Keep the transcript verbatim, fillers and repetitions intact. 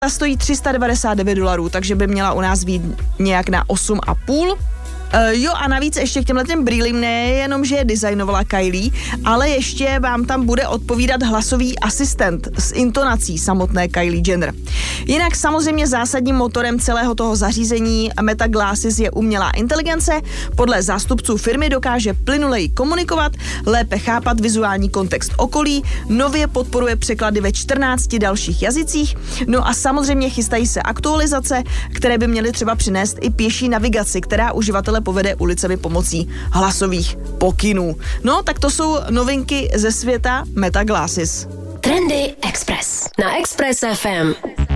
Ta stojí tři sta devadesát devět dolarů, takže by měla u nás být nějak na osm a půl. Uh, jo a navíc ještě k těmhletěm brýlím nejenom, že je designovala Kylie, ale ještě vám tam bude odpovídat hlasový asistent s intonací samotné Kylie Jenner. Jinak samozřejmě zásadním motorem celého toho zařízení Meta Glasses je umělá inteligence. Podle zástupců firmy dokáže plynuleji komunikovat, lépe chápat vizuální kontext okolí, nově podporuje překlady ve čtrnácti dalších jazycích, no a samozřejmě chystají se aktualizace, které by měly třeba přinést i pěší navigaci, která uživatele povede ulicemi pomocí hlasových pokynů. No, tak to jsou novinky ze světa Meta Glasses. Trendy Express na Express F M.